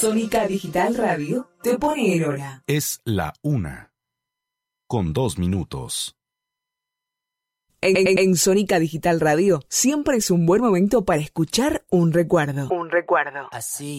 Sónica Digital Radio te pone en hora. Es la 1:02. En Sónica Digital Radio siempre es un buen momento para escuchar un recuerdo. Así.